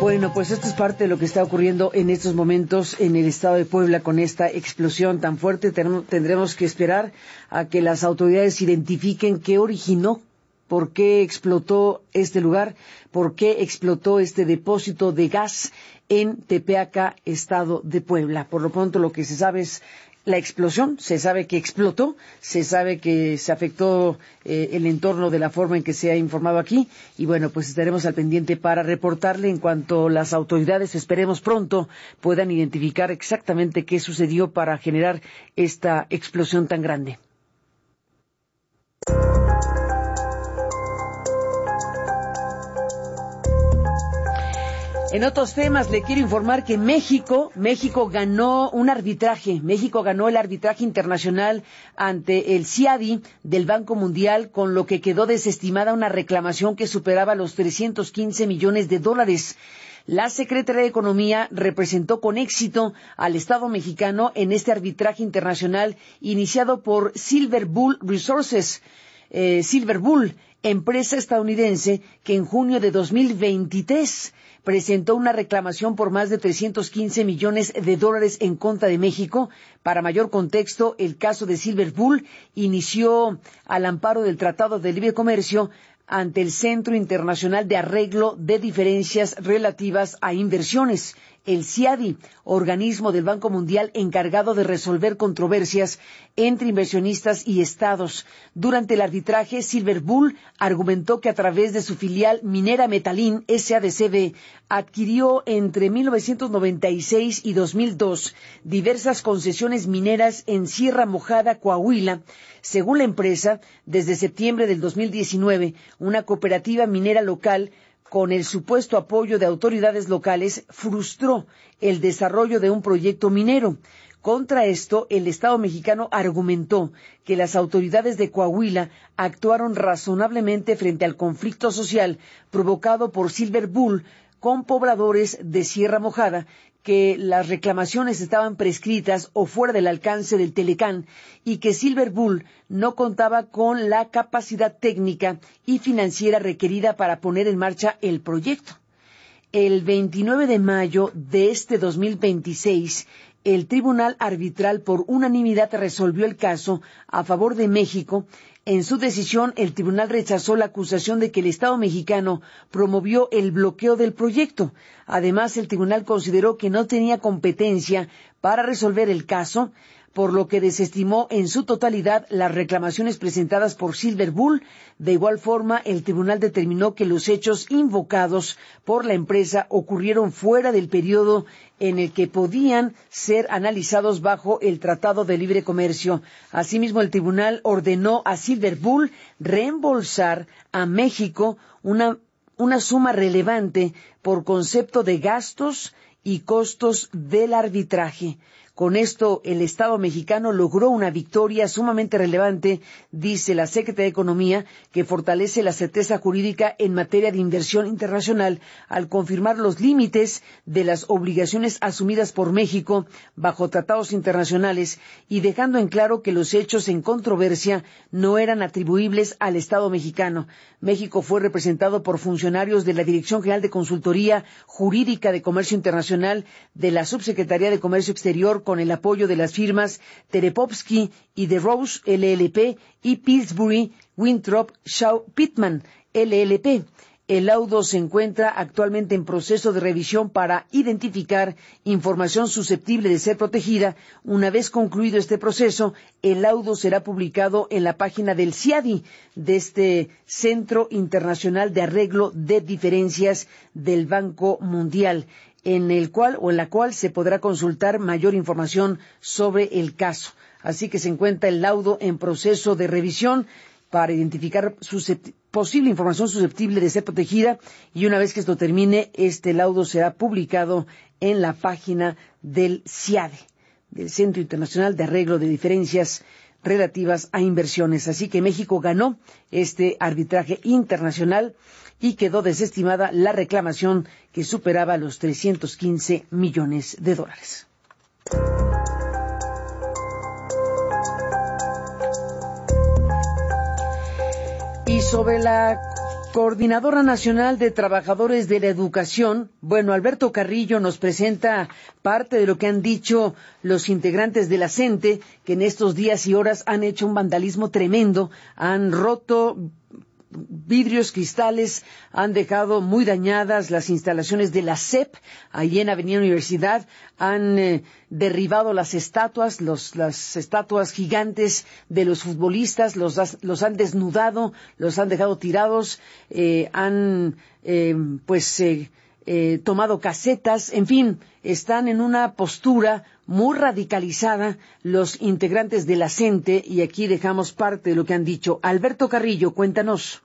Bueno, pues esto es parte de lo que está ocurriendo en estos momentos en el estado de Puebla con esta explosión tan fuerte. Tendremos que esperar a que las autoridades identifiquen qué originó, por qué explotó este lugar, por qué explotó este depósito de gas en Tepeaca, estado de Puebla. Por lo pronto, lo que se sabe es la explosión, se sabe que explotó, se sabe que se afectó el entorno de la forma en que se ha informado aquí, y bueno, pues estaremos al pendiente para reportarle en cuanto las autoridades, esperemos pronto, puedan identificar exactamente qué sucedió para generar esta explosión tan grande. En otros temas, le quiero informar que México ganó un arbitraje. México ganó el arbitraje internacional ante el CIADI del Banco Mundial, con lo que quedó desestimada una reclamación que superaba los 315 millones de dólares. La Secretaría de Economía representó con éxito al Estado mexicano en este arbitraje internacional iniciado por Silver Bull Resources. Silver Bull, empresa estadounidense que en junio de 2023 presentó una reclamación por más de 315 millones de dólares en contra de México. Para mayor contexto, el caso de Silver Bull inició al amparo del Tratado de Libre Comercio ante el Centro Internacional de Arreglo de Diferencias Relativas a Inversiones, el CIADI, organismo del Banco Mundial encargado de resolver controversias entre inversionistas y estados. Durante el arbitraje, Silver Bull argumentó que a través de su filial Minera Metalin SADCB adquirió entre 1996 y 2002 diversas concesiones mineras en Sierra Mojada, Coahuila. Según la empresa, desde septiembre del 2019, una cooperativa minera local, con el supuesto apoyo de autoridades locales, frustró el desarrollo de un proyecto minero. Contra esto, el Estado mexicano argumentó que las autoridades de Coahuila actuaron razonablemente frente al conflicto social provocado por Silver Bull con pobladores de Sierra Mojada, que las reclamaciones estaban prescritas o fuera del alcance del Telecán y que Silver Bull no contaba con la capacidad técnica y financiera requerida para poner en marcha el proyecto. El 29 de mayo de este 2026, el Tribunal Arbitral por unanimidad resolvió el caso a favor de México. En su decisión, el tribunal rechazó la acusación de que el Estado mexicano promovió el bloqueo del proyecto. Además, el tribunal consideró que no tenía competencia para resolver el caso, por lo que desestimó en su totalidad las reclamaciones presentadas por Silver Bull. De igual forma, el tribunal determinó que los hechos invocados por la empresa ocurrieron fuera del periodo en el que podían ser analizados bajo el Tratado de Libre Comercio. Asimismo, el tribunal ordenó a Silver Bull reembolsar a México una suma relevante por concepto de gastos y costos del arbitraje. Con esto, el Estado mexicano logró una victoria sumamente relevante, dice la Secretaría de Economía, que fortalece la certeza jurídica en materia de inversión internacional al confirmar los límites de las obligaciones asumidas por México bajo tratados internacionales y dejando en claro que los hechos en controversia no eran atribuibles al Estado mexicano. México fue representado por funcionarios de la Dirección General de Consultoría Jurídica de Comercio Internacional, de la Subsecretaría de Comercio Exterior, con el apoyo de las firmas Terepovsky y de Rose LLP y Pillsbury Winthrop Shaw Pittman LLP. El laudo se encuentra actualmente en proceso de revisión para identificar información susceptible de ser protegida. Una vez concluido este proceso, el laudo será publicado en la página del CIADI, de este Centro Internacional de Arreglo de Diferencias del Banco Mundial, en la cual se podrá consultar mayor información sobre el caso. Así que se encuentra el laudo en proceso de revisión para identificar posible información susceptible de ser protegida, y una vez que esto termine, este laudo será publicado en la página del CIADE, del Centro Internacional de Arreglo de Diferencias Relativas a Inversiones. Así que México ganó este arbitraje internacional y quedó desestimada la reclamación que superaba los 315 millones de dólares. Y sobre la Coordinadora Nacional de Trabajadores de la Educación, Alberto Carrillo nos presenta parte de lo que han dicho los integrantes de la CENTE, que en estos días y horas han hecho un vandalismo tremendo, han roto vidrios, cristales, han dejado muy dañadas las instalaciones de la SEP, allí en Avenida Universidad, han derribado las estatuas, las estatuas gigantes de los futbolistas, los han desnudado, los han dejado tirados, han tomado casetas, en fin, están en una postura muy radicalizada los integrantes de la CENTE, y aquí dejamos parte de lo que han dicho. Alberto Carrillo, cuéntanos.